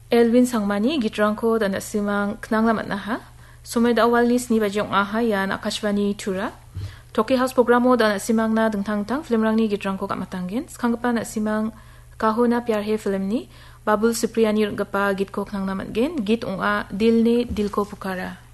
Elvin Sangmani gitrangko dan simang knang lamat naha. Sumeda awal ni sni bajong aha yan Akashvani Tura. Toki House programo dan simang na dengtang-tang film rang ni gitrangko kamatanggen. Skangpa na simang kahona pyar he film ni Babul Supriyani gapa git ko knang namat gen. Git unga dil ne dil ko pukara.